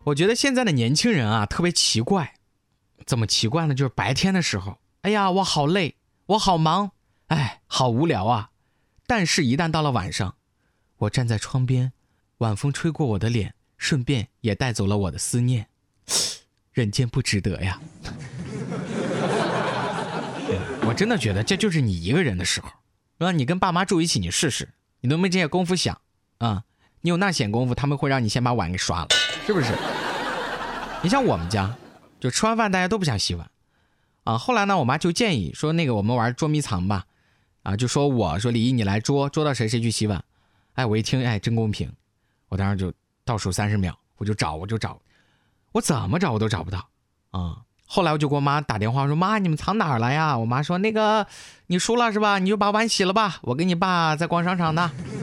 我觉得现在的年轻人啊特别奇怪，怎么奇怪呢？就是白天的时候，哎呀我好累，我好忙，哎好无聊啊。但是一旦到了晚上，我站在窗边，晚风吹过我的脸，顺便也带走了我的思念，人间不值得呀。我真的觉得这就是你一个人的时候，让你跟爸妈住一起，你试试，你都没这些功夫想啊，你有那闲功夫，他们会让你先把碗给刷了，是不是？你像我们家，就吃完饭大家都不想洗碗啊。后来呢，我妈就建议说，那个我们玩捉迷藏吧，啊，就说我说李毅你来捉到谁去洗碗。哎，我一听，哎，真公平，我当时就倒数30秒，我就找，我怎么找我都找不到啊。后来我就给我妈打电话说，妈你们藏哪儿了呀？我妈说那个你输了是吧？你就把碗洗了吧，我给你爸在逛商场呢。